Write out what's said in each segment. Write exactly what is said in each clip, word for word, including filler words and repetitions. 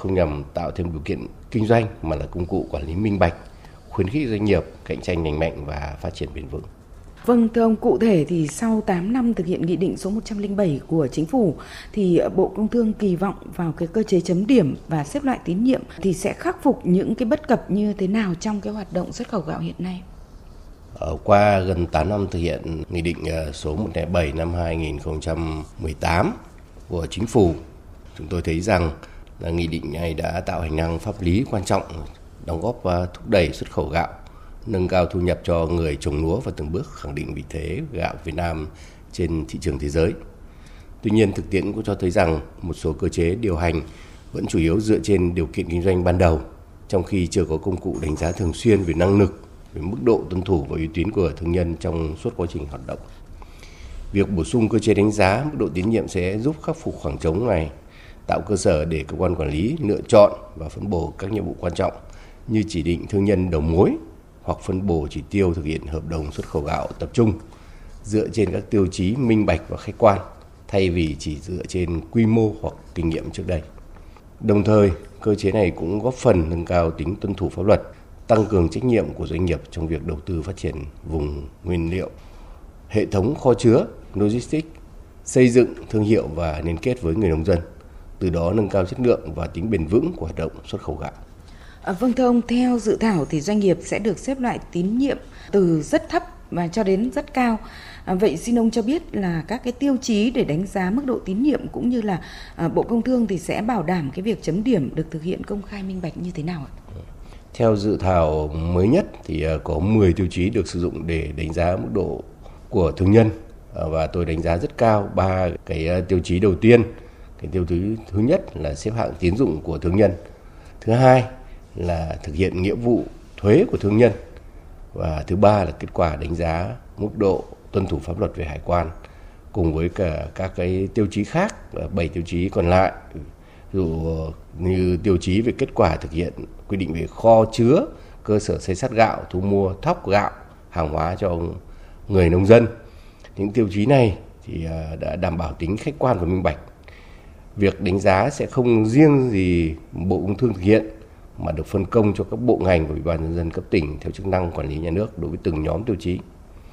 không nhằm tạo thêm điều kiện kinh doanh mà là công cụ quản lý minh bạch, khuyến khích doanh nghiệp cạnh tranh lành mạnh và phát triển bền vững. Vâng, thưa ông, cụ thể thì sau tám năm thực hiện nghị định số một trăm lẻ bảy của Chính phủ thì Bộ Công Thương kỳ vọng vào cái cơ chế chấm điểm và xếp loại tín nhiệm thì sẽ khắc phục những cái bất cập như thế nào trong cái hoạt động xuất khẩu gạo hiện nay? Ở qua gần tám năm thực hiện nghị định số một trăm lẻ bảy năm hai nghìn không trăm mười tám của Chính phủ, chúng tôi thấy rằng là nghị định này đã tạo hành lang pháp lý quan trọng, đóng góp thúc đẩy xuất khẩu gạo, nâng cao thu nhập cho người trồng lúa và từng bước khẳng định vị thế gạo Việt Nam trên thị trường thế giới. Tuy nhiên, thực tiễn cũng cho thấy rằng một số cơ chế điều hành vẫn chủ yếu dựa trên điều kiện kinh doanh ban đầu, trong khi chưa có công cụ đánh giá thường xuyên về năng lực, về mức độ tuân thủ và uy tín của thương nhân trong suốt quá trình hoạt động. Việc bổ sung cơ chế đánh giá mức độ tín nhiệm sẽ giúp khắc phục khoảng trống này, tạo cơ sở để cơ quan quản lý lựa chọn và phân bổ các nhiệm vụ quan trọng như chỉ định thương nhân đầu mối hoặc phân bổ chỉ tiêu thực hiện hợp đồng xuất khẩu gạo tập trung dựa trên các tiêu chí minh bạch và khách quan, thay vì chỉ dựa trên quy mô hoặc kinh nghiệm trước đây. Đồng thời, cơ chế này cũng góp phần nâng cao tính tuân thủ pháp luật, tăng cường trách nhiệm của doanh nghiệp trong việc đầu tư phát triển vùng nguyên liệu, hệ thống kho chứa, logistics, xây dựng thương hiệu và liên kết với người nông dân, từ đó nâng cao chất lượng và tính bền vững của hoạt động xuất khẩu gạo. À, vâng thưa ông, theo dự thảo thì doanh nghiệp sẽ được xếp loại tín nhiệm từ rất thấp và cho đến rất cao. À, vậy xin ông cho biết là các cái tiêu chí để đánh giá mức độ tín nhiệm cũng như là à, Bộ Công Thương thì sẽ bảo đảm cái việc chấm điểm được thực hiện công khai minh bạch như thế nào ạ? Theo dự thảo mới nhất thì có mười tiêu chí được sử dụng để đánh giá mức độ của thương nhân, và tôi đánh giá rất cao ba cái tiêu chí đầu tiên. Cái tiêu chí thứ nhất là xếp hạng tín dụng của thương nhân, thứ hai là thực hiện nghĩa vụ thuế của thương nhân, và thứ ba là kết quả đánh giá mức độ tuân thủ pháp luật về hải quan, cùng với cả các cái tiêu chí khác, bảy tiêu chí còn lại, ví dụ như tiêu chí về kết quả thực hiện quy định về kho chứa, cơ sở xây xát gạo, thu mua thóc gạo, hàng hóa cho người nông dân. Những tiêu chí này thì đã đảm bảo tính khách quan và minh bạch. Việc đánh giá sẽ không riêng gì Bộ Công Thương thực hiện, mà được phân công cho các bộ ngành và Ủy ban nhân dân cấp tỉnh theo chức năng quản lý nhà nước đối với từng nhóm tiêu chí.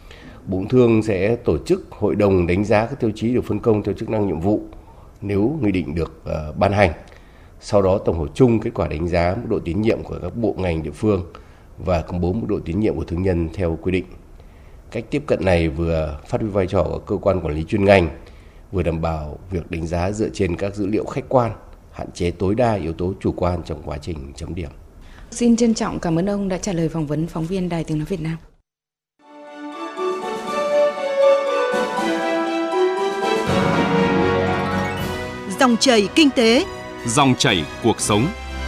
Bộ Công Thương sẽ tổ chức hội đồng đánh giá các tiêu chí được phân công theo chức năng nhiệm vụ nếu nghị định được uh, ban hành. Sau đó tổng hợp chung kết quả đánh giá mức độ tín nhiệm của các bộ ngành địa phương và công bố mức độ tín nhiệm của thương nhân theo quy định. Cách tiếp cận này vừa phát huy vai trò của cơ quan quản lý chuyên ngành, vừa đảm bảo việc đánh giá dựa trên các dữ liệu khách quan, hạn chế tối đa yếu tố chủ quan trong quá trình chấm điểm. Xin trân trọng cảm ơn ông đã trả lời phỏng vấn phóng viên Đài Tiếng nói Việt Nam. Dòng chảy kinh tế, dòng chảy cuộc sống.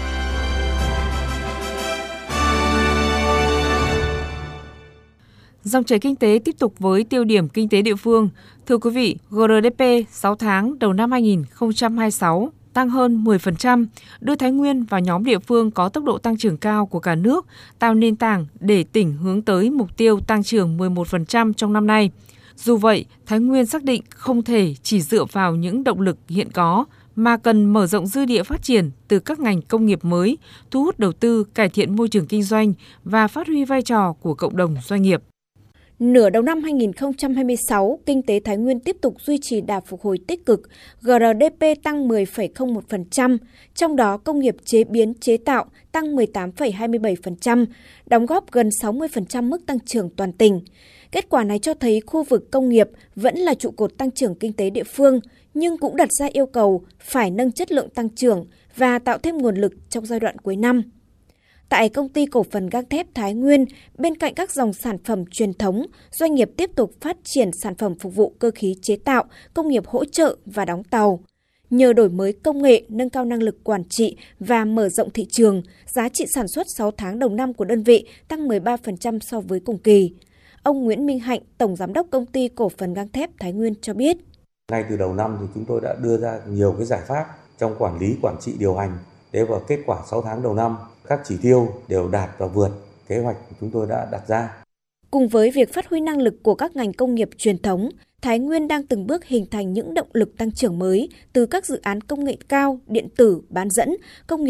Dòng chảy kinh tế tiếp tục với tiêu điểm kinh tế địa phương. Thưa quý vị, giê rờ đê pê sáu tháng đầu năm hai nghìn không trăm hai mươi sáu tăng hơn mười phần trăm, đưa Thái Nguyên vào nhóm địa phương có tốc độ tăng trưởng cao của cả nước, tạo nền tảng để tỉnh hướng tới mục tiêu tăng trưởng mười một phần trăm trong năm nay. Dù vậy, Thái Nguyên xác định không thể chỉ dựa vào những động lực hiện có, mà cần mở rộng dư địa phát triển từ các ngành công nghiệp mới, thu hút đầu tư, cải thiện môi trường kinh doanh và phát huy vai trò của cộng đồng doanh nghiệp. Nửa đầu năm hai nghìn không trăm hai mươi sáu, kinh tế Thái Nguyên tiếp tục duy trì đà phục hồi tích cực, giê rờ đê pê tăng mười phẩy không một phần trăm, trong đó công nghiệp chế biến chế tạo tăng mười tám phẩy hai mươi bảy phần trăm, đóng góp gần sáu mươi phần trăm mức tăng trưởng toàn tỉnh. Kết quả này cho thấy khu vực công nghiệp vẫn là trụ cột tăng trưởng kinh tế địa phương, nhưng cũng đặt ra yêu cầu phải nâng chất lượng tăng trưởng và tạo thêm nguồn lực trong giai đoạn cuối năm. Tại Công ty Cổ phần Gang thép Thái Nguyên, bên cạnh các dòng sản phẩm truyền thống, doanh nghiệp tiếp tục phát triển sản phẩm phục vụ cơ khí chế tạo, công nghiệp hỗ trợ và đóng tàu. Nhờ đổi mới công nghệ, nâng cao năng lực quản trị và mở rộng thị trường, giá trị sản xuất sáu tháng đầu năm của đơn vị tăng mười ba phần trăm so với cùng kỳ. Ông Nguyễn Minh Hạnh, Tổng Giám đốc Công ty Cổ phần Gang thép Thái Nguyên cho biết. Ngay từ đầu năm thì chúng tôi đã đưa ra nhiều cái giải pháp trong quản lý, quản trị, điều hành. Để vào kết quả sáu tháng đầu năm, các chỉ tiêu đều đạt và vượt kế hoạch chúng tôi đã đặt ra. Cùng với việc phát huy năng lực của các ngành công nghiệp truyền thống, Thái Nguyên đang từng bước hình thành những động lực tăng trưởng mới từ các dự án công nghệ cao, điện tử, bán dẫn, công nghiệp